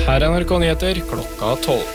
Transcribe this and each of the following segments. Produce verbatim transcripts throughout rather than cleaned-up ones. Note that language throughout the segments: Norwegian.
Her er N R K-nyheter klokka tolv.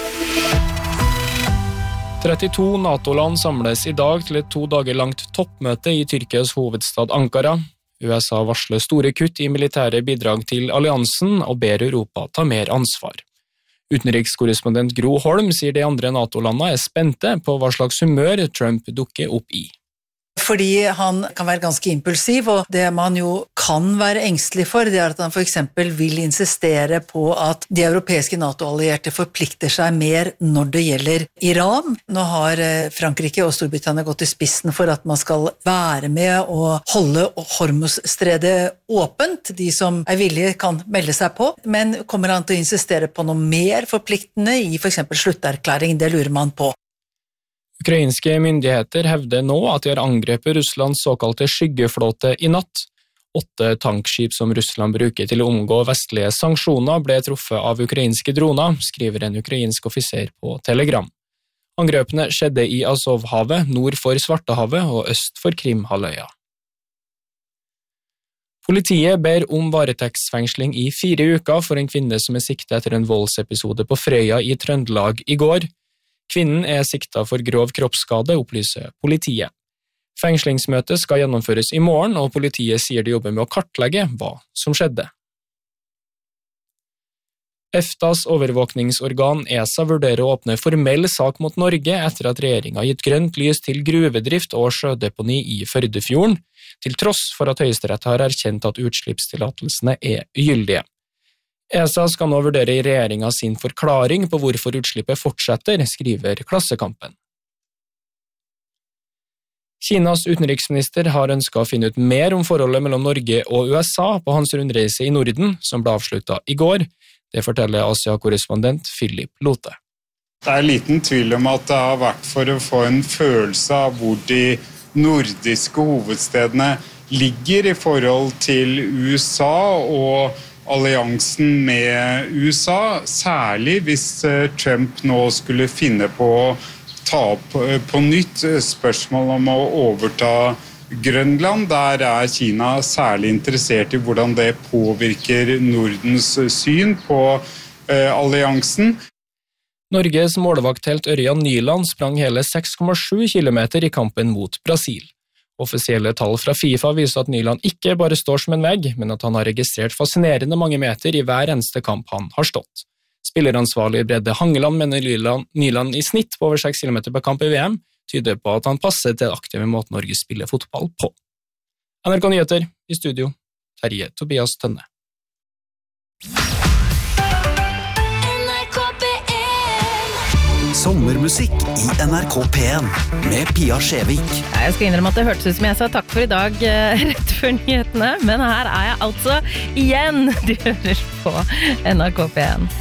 trettito NATO-land samles i dag til et to dager langt toppmøte i Tyrkias hovedstad Ankara. U S A varsler store kutt i militære bidrag til alliansen og ber Europa ta mer ansvar. Utenrikskorrespondent Gro Holm sier de andre NATO-landene er spente på hva slags humør Trump dukker opp i. Fordi han kan være ganske impulsiv, og det man jo kan være engstelig for, det er at han for eksempel vil insistere på at de europeiske NATO-allierte forplikter seg mer når det gjelder Iran. Nå har Frankrike og Storbritannia gått i spissen for at man skal være med og holde Hormuzstredet åpent. De som er villige kan melde seg på, men kommer han til å insistere på noe mer forpliktende i for eksempel slutterklæring? Det lurer man på. Ukrainske myndigheter hevder nå at de har angrepet Russlands såkalte skyggeflåte i natt. Åtte tankskip som Russland bruker til å omgå vestlige sanksjoner ble truffet av ukrainske droner, skriver en ukrainsk offiser på Telegram. Angrepene skjedde i Azovhavet, nord for Svartehavet og øst for Krimhalvøya. Politiet ber om varetektsfengsling i fire uker for en kvinne som er siktet etter en voldsepisode på Frøya i Trøndelag i går. Kvinnen er siktet for grov kroppsskade, opplyser politiet. Fengslingsmøtet skal gjennomføres i morgen, og politiet sier de jobber med å kartlegge hva som skjedde. EFTAs overvåkningsorgan ESA vurderer å åpne formell sak mot Norge etter at regjeringen har gitt grønt lys til gruvedrift og sjødeponi i Førdefjorden, til tross for at Høyesterett har erkjent at utslippstillatelsene er ugyldige. ESA skal nå vurdere i regjeringen sin forklaring på hvorfor utslippet fortsetter, skriver Klassekampen. Kinas utenriksminister har ønsket å finne ut mer om forholdet mellom Norge og U S A på hans rundreise i Norden, som ble avsluttet i går. Det forteller Asia-korrespondent Philip Lote. Det er liten tvil om at det har vært for å få en følelse av hvor de nordiske hovedstedene ligger i forhold til U S A og alliansen med U S A, særlig hvis Trump nå skulle finne på å ta opp på nytt spørsmål om å overta Grønland. Der er Kina særlig interessert i hvordan det påvirker Nordens syn på eh, alliansen. Norges målvakthelt Ørjan Nyland sprang hele seks komma sju kilometer i kampen mot Brasil. Offisielle tall fra FIFA viser at Nyland ikke bare står som en vegg, men at han har registrert fascinerende mange meter i hver eneste kamp han har stått. Spilleransvarlig Brede Hangeland mener Nyland, Nyland i snitt på over seks kilometer per kamp i V M tyder på at han passer til aktive måten Norge spiller fotball på. N R K-nyheter i studio, Terje Tobias Tønne. Sommermusikk i N R K P en med Pia Skjevik. Jeg skal innrømme at det hørtes ut som jeg sa takk for i dag rett før nyhetene, men her er jeg altså igjen. Du hører på N R K P en.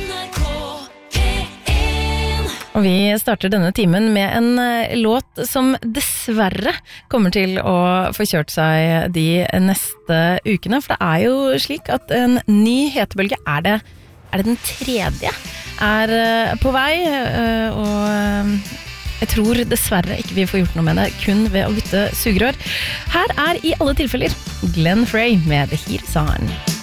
Og vi starter denne timen med en låt som dessverre kommer til å få kjørt seg de neste ukene, for det er jo slik at en ny hetebølge er det, er det den tredje er på vei, og jeg tror dessverre ikke vi får gjort noe med det, kun ved å bytte sugerør. Her er i alle tilfeller Glenn Frey med The Heat's On.